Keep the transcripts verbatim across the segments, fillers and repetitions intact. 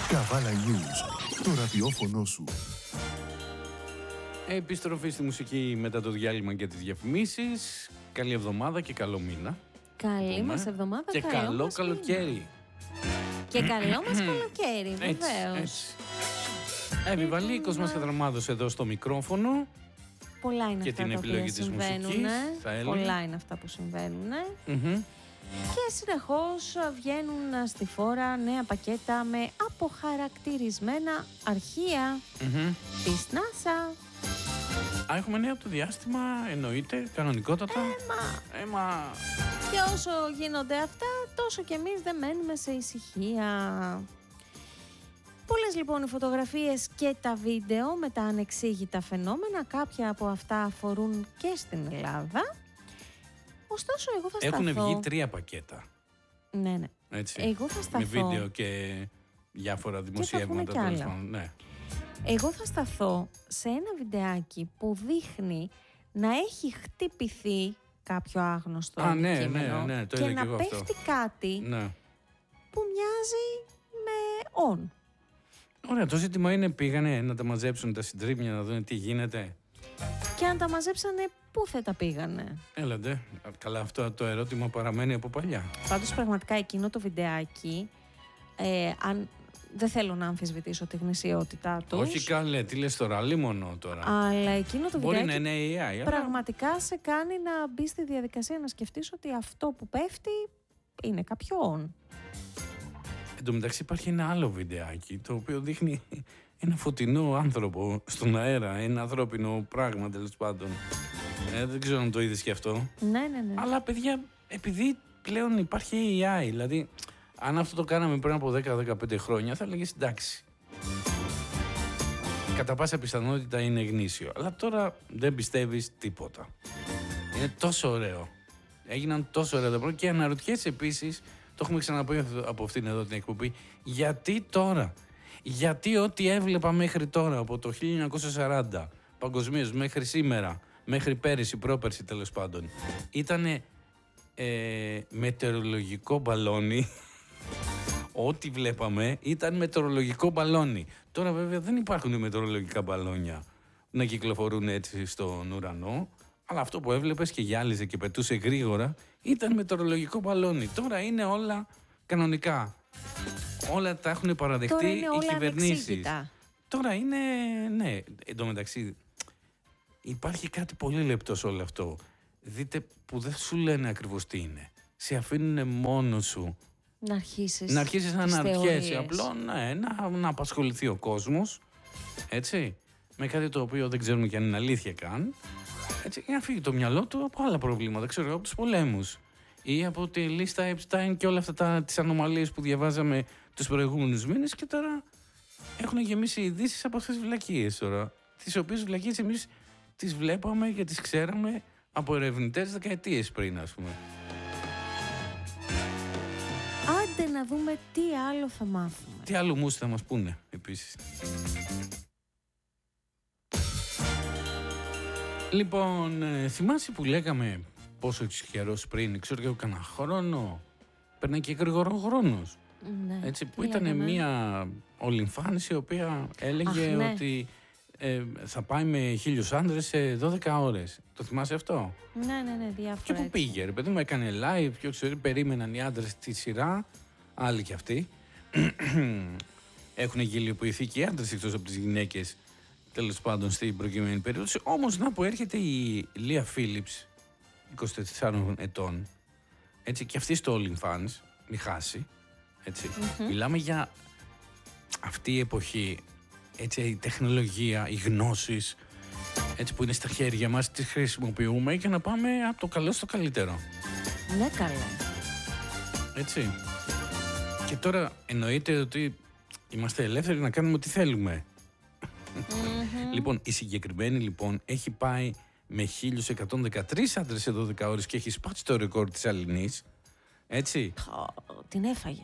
Καβάλα News, το ραδιόφωνο σου. Επιστροφή στη μουσική μετά το διάλειμμα και τις διαφημίσεις. Καλή εβδομάδα και καλό μήνα. Καλή μας εβδομάδα και καλό, καλό μας καλοκαίρι. μήνα. Και καλό μας καλοκαίρι, βεβαίως. Επιβαλίκος μας Χατραμάδος εδώ στο μικρόφωνο. Πολλά είναι και αυτά την τα επιλογή οποία της συμβαίνουν. μουσικής, θα έλεγα. Πολλά είναι αυτά που συμβαίνουν. Mm-hmm. Και συνεχώς βγαίνουν στη φόρα νέα πακέτα με αποχαρακτηρισμένα αρχεία Mm-hmm. της NASA. Α, έχουμε νέα από το διάστημα, εννοείται, κανονικότατα. Έμα. Έμα. Και όσο γίνονται αυτά, τόσο κι εμείς δεν μένουμε σε ησυχία. Πολλές λοιπόν οι φωτογραφίες και τα βίντεο με τα ανεξήγητα φαινόμενα, κάποια από αυτά αφορούν και στην Ελλάδα. Ωστόσο, εγώ θα σταθώ... Έχουν βγει τρία πακέτα. Ναι, ναι. Έτσι. Εγώ θα σταθώ... Με βίντεο και διάφορα δημοσιεύματα. Και θα έχουμε κι άλλα. Ναι. Εγώ θα σταθώ σε ένα βιντεάκι που δείχνει να έχει χτυπηθεί κάποιο άγνωστο Α, ναι, αντικείμενο ναι, ναι, το και είδα να και εγώ πέφτει αυτό. κάτι Ναι. που μοιάζει με on. Ωραία, το ζήτημα είναι πήγανε να τα μαζέψουν τα συντρίμμια, να δουν τι γίνεται. Και αν τα μαζέψανε, πού θα τα πήγανε? Έλαντε, καλά, αυτό το ερώτημα παραμένει από παλιά. Πάντως πραγματικά εκείνο το βιντεάκι, ε, αν, δεν θέλω να αμφισβητήσω τη γνησιότητά του. Όχι καλέ, τι λες τώρα, λίμωνο τώρα. Αλλά εκείνο το Μπορεί βιντεάκι να είναι έι άι, αλλά... πραγματικά σε κάνει να μπει στη διαδικασία να σκεφτείς ότι αυτό που πέφτει είναι κάποιον. Εν τω μεταξύ υπάρχει ένα άλλο βιντεάκι το οποίο δείχνει ένα φωτεινό άνθρωπο στον αέρα, ένα ανθρώπινο πράγμα τέλος πάντων. Ε, δεν ξέρω αν το είδες και αυτό. Ναι, ναι, ναι. Αλλά παιδιά, επειδή πλέον υπάρχει έι άι, δηλαδή αν αυτό το κάναμε πριν από δέκα με δεκαπέντε χρόνια θα έλεγες εντάξει. Κατά πάσα πιθανότητα είναι γνήσιο. Αλλά τώρα δεν πιστεύεις τίποτα. Είναι τόσο ωραίο. Έγιναν τόσο ωραία τα πράγματα και αναρωτιέσαι επίσης, το έχουμε ξαναπεί από αυτήν εδώ την εκπομπή, γιατί τώρα, γιατί ό,τι έβλεπα μέχρι τώρα από το χίλια εννιακόσια σαράντα παγκοσμίως μέχρι σήμερα, μέχρι πέρυσι, πρόπερσι τέλος πάντων, ήτανε ε, μετεωρολογικό μπαλόνι. Ό,τι βλέπαμε ήταν μετεωρολογικό μπαλόνι. Τώρα βέβαια δεν υπάρχουν μετεωρολογικά μπαλόνια να κυκλοφορούν έτσι στον ουρανό, αλλά αυτό που έβλεπες και γυάλιζε και πετούσε γρήγορα ήταν μετεωρολογικό μπαλόνι. Τώρα είναι όλα κανονικά. Όλα τα έχουν παραδεχτεί οι κυβερνήσεις. Τώρα είναι, ναι, εντωμεταξύ υπάρχει κάτι πολύ λεπτό σε όλο αυτό. Δείτε που δεν σου λένε ακριβώς τι είναι. Σε αφήνουν μόνο σου να αρχίσεις να, αρχίσεις να αναρωτιέσαι. Απλό ναι, να, να απασχοληθεί ο κόσμος, έτσι, με κάτι το οποίο δεν ξέρουμε και αν είναι αλήθεια καν, έτσι, για να φύγει το μυαλό του από άλλα προβλήματα, ξέρω, από τους πολέμους ή από τη λίστα Epstein και όλα αυτά τα, τις ανομαλίες που διαβάζαμε τους προηγούμενους μήνες και τώρα έχουν γεμίσει ειδήσεις από αυτές τις βλακίες τώρα, τις οποίες βλακίες εμείς τις βλέπαμε και τις ξέραμε από ερευνητές δεκαετίες πριν, ας πούμε. Άντε να δούμε τι άλλο θα μάθουμε. Τι άλλο μους θα μας πούνε επίσης. Λοιπόν, ε, θυμάσαι που λέγαμε πόσο καιρός πριν, ξέρω και εγώ κανένα χρόνο, περνάει και γρήγορο χρόνος. Ναι, έτσι, που ήταν μια ολυμφάνηση η οποία έλεγε Αχ, ναι. ότι ε, θα πάει με χίλιους άντρες σε δώδεκα ώρες. Το θυμάσαι αυτό? Ναι, ναι, ναι, διάφορα. Και που πήγε, ρε παιδί μου, έκανε live, ποιο ξέρω, περίμεναν οι άντρες τη σειρά, άλλοι κι αυτοί. Έχουν γελιοποιηθεί και οι άντρες εκτός από τις γυναίκες, τέλος πάντων, στην προκειμένη περίπτωση. Όμως να που έρχεται η Λία Φίλιπς, είκοσι τεσσάρων ετών, έτσι, και αυτή στο OnlyFans, μη χάσει, έτσι. Mm-hmm. Μιλάμε για αυτή η εποχή, έτσι, η τεχνολογία, οι γνώσεις, έτσι, που είναι στα χέρια μας, τις χρησιμοποιούμε για να πάμε από το καλό στο καλύτερο. Ναι, καλά. Έτσι. Και τώρα εννοείται ότι είμαστε ελεύθεροι να κάνουμε ό,τι θέλουμε. Mm-hmm. Λοιπόν, η συγκεκριμένη λοιπόν έχει πάει με χίλιους εκατόν δεκατρείς άντρες σε δώδεκα ώρες και έχει σπάσει το ρεκόρ της Αλληνής. Έτσι. Oh, την έφαγε.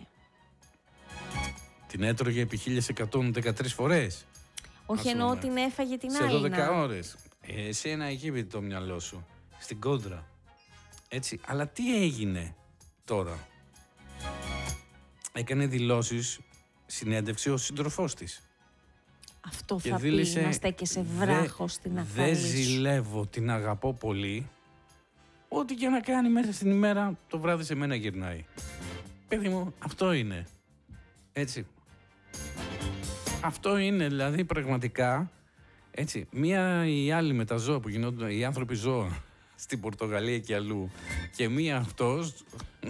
Την έτρωγε επί χίλιες εκατόν δεκατρείς φορές. Όχι, εννοώ την έφαγε την άλλη. Σε δώδεκα ώρες. Ε, σε ένα εκεί το μυαλό σου. Στην κόντρα. Έτσι. Αλλά τι έγινε τώρα? Έκανε δηλώσεις συνέντευξη ο σύντροφός της. Αυτό Και θα δήλησε, πει να στέκεσαι βράχο στην Δεν αφάλη σου. ζηλεύω, την αγαπώ πολύ. Ό,τι και να κάνει μέσα στην ημέρα, το βράδυ σε μένα γυρνάει. Παιδί μου, αυτό είναι. Έτσι. Αυτό είναι, δηλαδή, πραγματικά, έτσι, μία ή άλλη με τα ζώα που γινόταν, οι άνθρωποι ζώα στην Πορτογαλία και αλλού, και μία αυτός,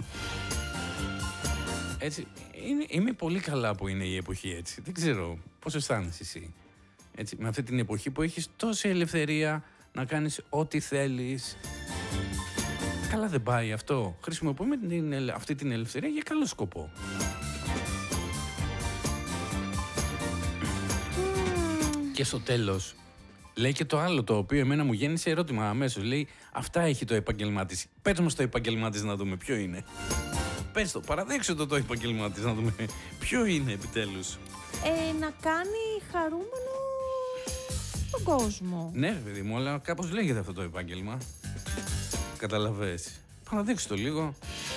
έτσι, είναι, είμαι πολύ καλά που είναι η εποχή έτσι. Δεν ξέρω πώς αισθάνεσαι εσύ. Έτσι, με αυτή την εποχή που έχεις τόση ελευθερία να κάνεις ό,τι θέλεις. Καλά δεν πάει αυτό. Χρησιμοποιούμε την, αυτή την ελευθερία για καλό σκοπό. Και στο τέλος, λέει και το άλλο, το οποίο εμένα μου γέννησε ερώτημα αμέσως. Λέει, αυτά έχει το επάγγελμά της. Πες μας το επάγγελμά της να δούμε ποιο είναι. Πες το, παραδείξτε το το επάγγελμά της να δούμε ποιο είναι επιτέλους. Ε, να κάνει χαρούμενο τον κόσμο. Ναι, ρε παιδί μου, αλλά κάπως λέγεται αυτό το επάγγελμα. Καταλαβες. Παραδείξτε το λίγο.